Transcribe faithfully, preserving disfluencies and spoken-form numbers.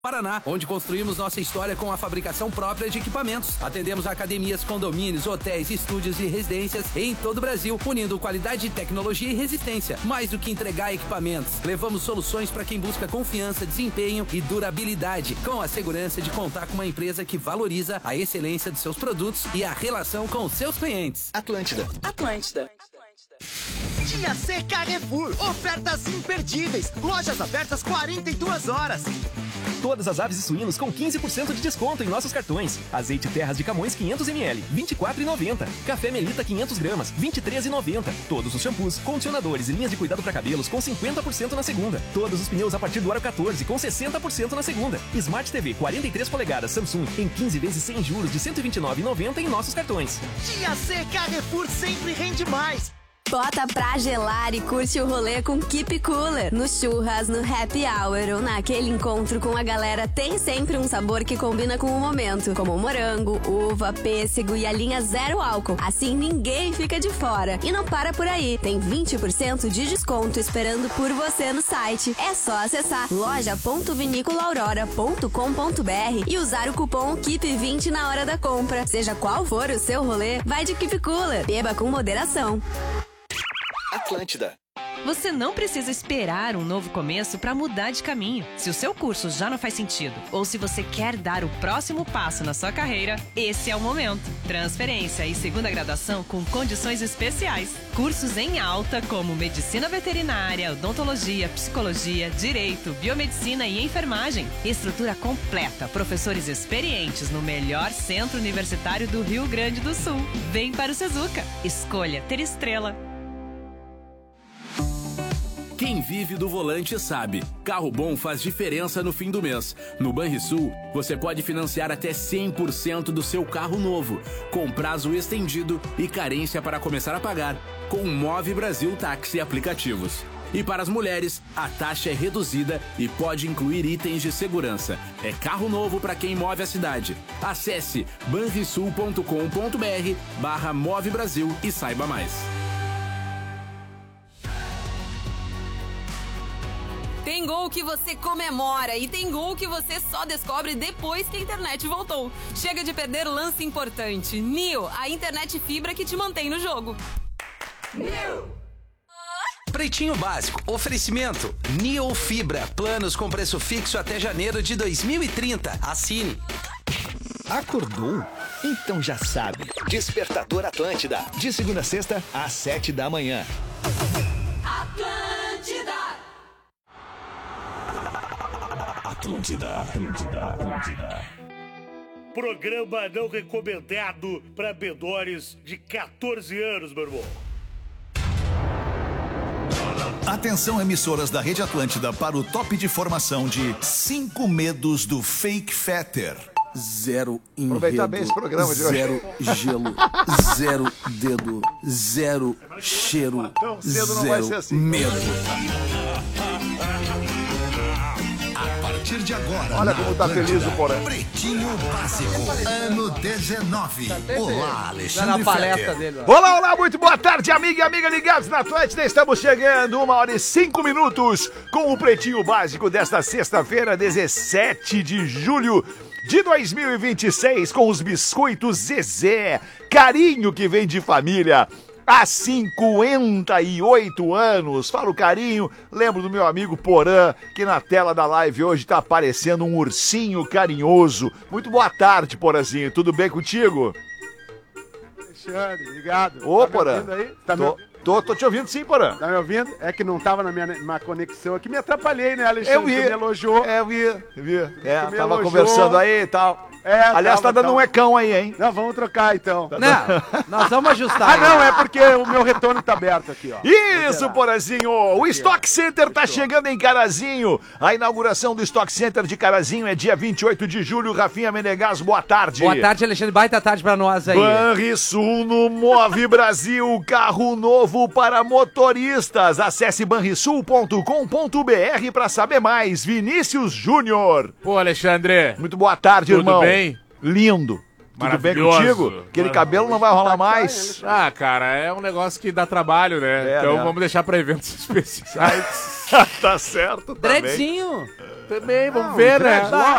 Paraná, onde construímos nossa história com a fabricação própria de equipamentos. Atendemos academias, condomínios, hotéis, estúdios e residências em todo o Brasil, unindo qualidade, tecnologia e resistência. Mais do que entregar equipamentos, levamos soluções para quem busca confiança, desempenho e durabilidade, com a segurança de contar com uma empresa que valoriza a excelência de seus produtos e a relação com os seus clientes. Atlântida. Atlântida. Dia C Carrefour, ofertas imperdíveis, lojas abertas quarenta e duas horas. Todas as aves e suínos com quinze por cento de desconto em nossos cartões. Azeite Terras de Camões quinhentos mililitros, vinte e quatro reais e noventa centavos. Café Melita quinhentas gramas, vinte e três reais e noventa centavos. Todos os shampoos, condicionadores e linhas de cuidado para cabelos com cinquenta por cento na segunda. Todos os pneus a partir do aro quatorze com sessenta por cento na segunda. Smart T V quarenta e três polegadas Samsung em quinze vezes sem juros de cento e vinte e nove reais e noventa centavos em nossos cartões. Dia C Carrefour sempre rende mais. Bota pra gelar e curte o rolê com Keep Cooler. No churras, no happy hour ou naquele encontro com a galera, tem sempre um sabor que combina com o momento, como morango, uva, pêssego e a linha zero álcool. Assim ninguém fica de fora. E não para por aí, tem vinte por cento de desconto esperando por você no site. É só acessar loja ponto vinícola aurora ponto com ponto b r e usar o cupom Keep vinte na hora da compra. Seja qual for o seu rolê, vai de Keep Cooler. Beba com moderação. Atlântida. Você não precisa esperar um novo começo para mudar de caminho. Se o seu curso já não faz sentido ou se você quer dar o próximo passo na sua carreira, esse é o momento. Transferência e segunda graduação com condições especiais. Cursos em alta como Medicina Veterinária, Odontologia, Psicologia, Direito, Biomedicina e Enfermagem. Estrutura completa, professores experientes no melhor centro universitário do Rio Grande do Sul. Vem para o Sezuca. Escolha ter estrela. Quem vive do volante sabe. Carro bom faz diferença no fim do mês. No Banrisul, você pode financiar até cem por cento do seu carro novo, com prazo estendido e carência para começar a pagar, com o Move Brasil Táxi e aplicativos. E para as mulheres, a taxa é reduzida e pode incluir itens de segurança. É carro novo para quem move a cidade. Acesse banrisul ponto com ponto b r barra Move Brasil e saiba mais. Tem gol que você comemora e tem gol que você só descobre depois que a internet voltou. Chega de perder o lance importante. Neo, a internet fibra que te mantém no jogo. Neo. Pretinho Básico, oferecimento Neo Fibra, planos com preço fixo até janeiro de dois mil e trinta. Assine. Acordou? Então já sabe. Despertador Atlântida, de segunda a sexta às sete da manhã. Atlântida. Atlântida, Atlântida, Atlântida. Programa não recomendado para menores de quatorze anos, meu irmão. Atenção, emissoras da Rede Atlântida, para o top de formação de cinco medos do Fake Fetter. Zero enredo, aproveitar bem esse programa de hoje. Zero gelo, zero dedo, zero cheiro, Tão cedo não zero vai ser assim. medo. A partir de agora, olha como tá feliz o Porã. Pretinho Básico, ano dezenove. Olá, Alexandre na palestra Fetter. dele. Olá, olá, muito boa tarde, amiga e amiga ligados na Atlântida. Estamos chegando, uma hora e cinco minutos, com o Pretinho Básico desta sexta-feira, dezessete de julho de dois mil e vinte e seis, com os biscoitos Zezé, carinho que vem de família. Há cinquenta e oito anos, falo carinho, lembro do meu amigo Porã, que na tela da live hoje tá aparecendo um ursinho carinhoso. Muito boa tarde, Porãzinho, tudo bem contigo? Alexandre, obrigado. Ô, tá Porã, me ouvindo aí? Tá tô, me... tô, tô te ouvindo sim, Porã. Tá me ouvindo? É que não tava na minha, minha conexão aqui, me atrapalhei, né, Alexandre? Eu vi, Você me elogiou. É, eu vi, eu vi. É, me tava elogiou. conversando aí e tal. É, Aliás, tava, tá dando tava. um ecão aí, hein? Não, vamos trocar então. Não, nós vamos ajustar. Ah, não, é porque o meu retorno tá aberto aqui, ó. Isso, Porazinho! O Stock Center tá chegando em Carazinho. A inauguração do Stock Center de Carazinho é dia vinte e oito de julho. Rafinha Menegas, boa tarde. Boa tarde, Alexandre. Baita tarde pra nós aí. Banrisul no Move Brasil, carro novo para motoristas. Acesse banrisul ponto com ponto b r pra saber mais. Vinícius Júnior. Pô, Alexandre. Muito boa tarde, Tudo irmão. bem? Lindo. Tudo bem Maravilhoso. contigo? Aquele cabelo não vai rolar mais. Ah, cara, é um negócio que dá trabalho, né? É, então né? vamos deixar pra eventos especiais. Tá certo, tá bem. Dreadzinho. Também, vamos Não, ver, né? dread lá.